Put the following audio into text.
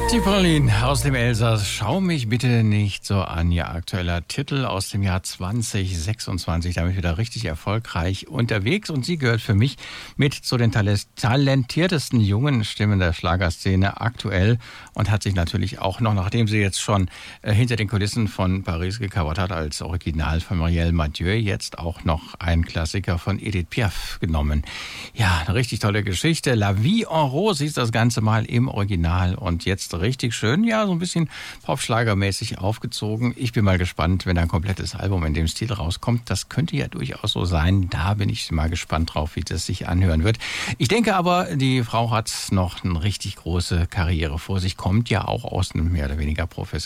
Die Pauline aus dem Elsass, schau mich bitte nicht so an. Ihr aktueller Titel aus dem Jahr 2026, damit wieder richtig erfolgreich unterwegs. Und sie gehört für mich mit zu den talentiertesten jungen Stimmen der Schlagerszene aktuell und hat sich natürlich auch noch, nachdem sie jetzt schon hinter den Kulissen von Paris gecovert hat, als Original von Marielle Mathieu, jetzt auch noch ein Klassiker von Edith Piaf genommen. Ja, eine richtig tolle Geschichte. La Vie en Rose ist das Ganze mal im Original und jetzt richtig schön, ja, so ein bisschen Popschlagermäßig aufgezogen. Ich bin mal gespannt, wenn ein komplettes Album in dem Stil rauskommt. Das könnte ja durchaus so sein. Da bin ich mal gespannt drauf, wie das sich anhören wird. Ich denke aber, die Frau hat noch eine richtig große Karriere vor sich, kommt ja auch aus einem mehr oder weniger professionellen